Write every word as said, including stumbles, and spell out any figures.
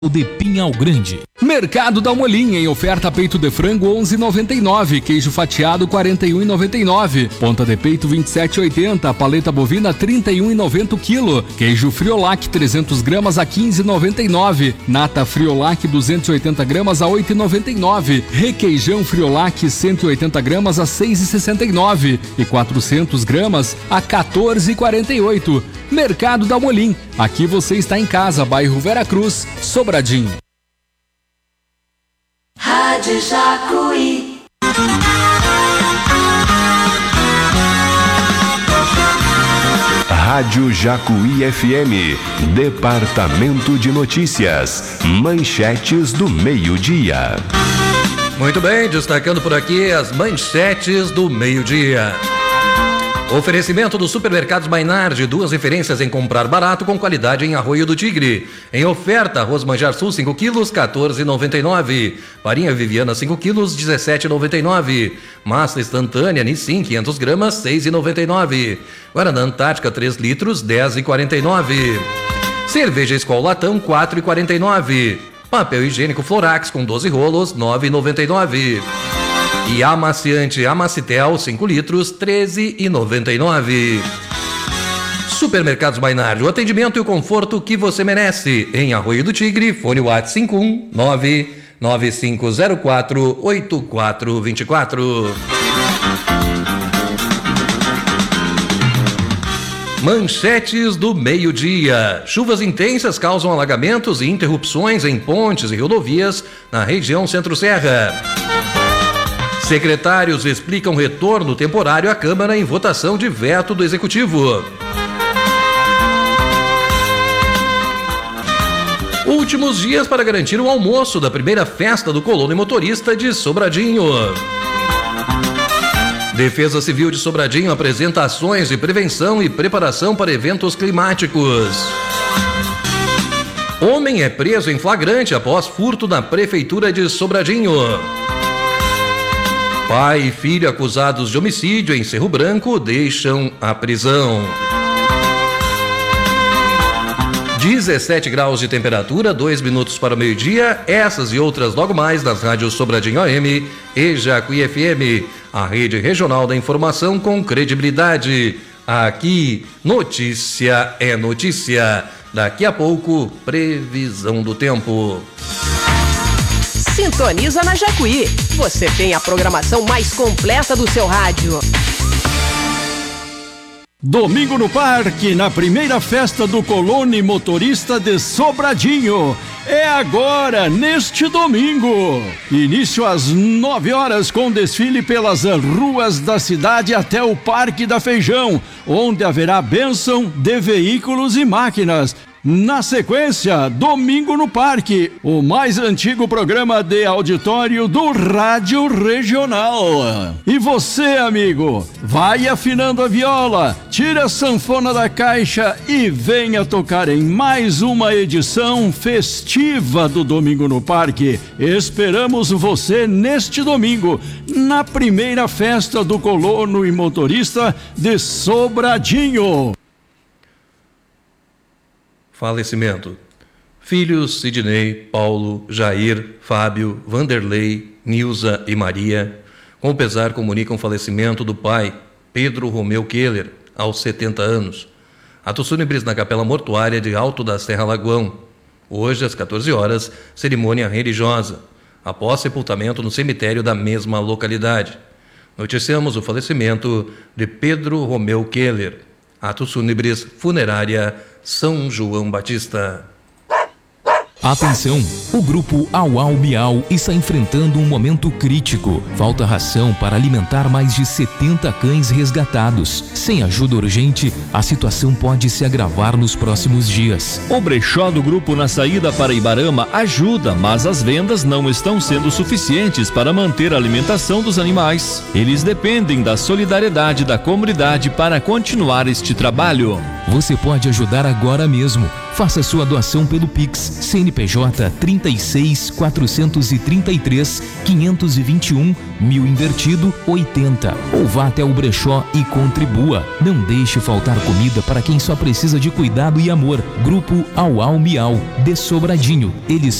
de Pinhal Grande. Mercado da Molim, em oferta peito de frango onze reais e noventa e nove centavos, queijo fatiado quarenta e um reais e noventa e nove centavos, ponta de peito vinte e sete reais e oitenta centavos, paleta bovina trinta e um reais e noventa centavos o quilo, queijo Friolac trezentos gramas a quinze reais e noventa e nove centavos, nata Friolac duzentos e oitenta gramas a oito reais e noventa e nove centavos, requeijão Friolac cento e oitenta gramas a seis reais e sessenta e nove centavos e quatrocentos gramas a quatorze reais e quarenta e oito centavos. Mercado da Molim, aqui você está em casa, bairro Veracruz, Sobradinho. Rádio Jacuí. Rádio Jacuí F M, Departamento de Notícias, manchetes do meio-dia. Muito bem, destacando por aqui as manchetes do meio-dia. Oferecimento dos supermercados Mainardi, duas referências em comprar barato com qualidade em Arroio do Tigre. Em oferta, arroz Manjar Sul cinco quilos, quatorze reais e noventa e nove centavos. Farinha Viviana cinco quilos, dezessete reais e noventa e nove centavos. Massa instantânea Nissin quinhentas gramas, seis reais e noventa e nove centavos. Guaraná Antártica três litros, dez reais e quarenta e nove centavos. Cerveja Skol Latão quatro reais e quarenta e nove centavos. Papel higiênico Florax com doze rolos, nove reais e noventa e nove centavos. E amaciante Amacitel cinco litros, treze reais e noventa e nove centavos. Supermercados Mainardi, o atendimento e o conforto que você merece. Em Arroio do Tigre, fone WhatsApp cinco um nove nove cinco zero quatro oito quatro dois quatro. Manchetes do meio-dia. Chuvas intensas causam alagamentos e interrupções em pontes e rodovias na região Centro-Serra. Secretários explicam retorno temporário à Câmara em votação de veto do Executivo. Últimos dias para garantir o almoço da primeira festa do colono e motorista de Sobradinho. Defesa Civil de Sobradinho apresenta ações de prevenção e preparação para eventos climáticos. Homem é preso em flagrante após furto na Prefeitura de Sobradinho. Pai e filho acusados de homicídio em Cerro Branco deixam a prisão. dezessete graus de temperatura, dois minutos para o meio-dia. Essas e outras logo mais nas rádios Sobradinho A M e Jacuí F M. A rede regional da informação com credibilidade. Aqui, notícia é notícia. Daqui a pouco, previsão do tempo. Sintoniza na Jacuí. Você tem a programação mais completa do seu rádio. Domingo no Parque, na primeira festa do colono e motorista de Sobradinho. É agora, neste domingo. Início às nove horas com desfile pelas ruas da cidade até o Parque da Feijão, onde haverá bênção de veículos e máquinas. Na sequência, Domingo no Parque, o mais antigo programa de auditório do Rádio Regional. E você, amigo, vai afinando a viola, tira a sanfona da caixa e venha tocar em mais uma edição festiva do Domingo no Parque. Esperamos você neste domingo, na primeira festa do colono e motorista de Sobradinho. Falecimento. Filhos Sidney, Paulo, Jair, Fábio, Vanderlei, Nilza e Maria, com pesar comunicam o falecimento do pai, Pedro Romeu Keller, aos setenta anos. Atos fúnebres na Capela Mortuária de Alto da Serra Lagoão. Hoje, às quatorze horas, cerimônia religiosa, após sepultamento no cemitério da mesma localidade. Noticiamos o falecimento de Pedro Romeu Keller. Atos fúnebres, funerária São João Batista. Atenção! O grupo Au Au Miau está enfrentando um momento crítico. Falta ração para alimentar mais de setenta cães resgatados. Sem ajuda urgente, a situação pode se agravar nos próximos dias. O brechó do grupo na saída para Ibarama ajuda, mas as vendas não estão sendo suficientes para manter a alimentação dos animais. Eles dependem da solidariedade da comunidade para continuar este trabalho. Você pode ajudar agora mesmo. Faça sua doação pelo Pix C N P J trinta e seis, quatrocentos e trinta e três, quinhentos e vinte e um, mil invertido, oitenta. Ou vá até o brechó e contribua. Não deixe faltar comida para quem só precisa de cuidado e amor. Grupo Au Au Miau, de Sobradinho. Eles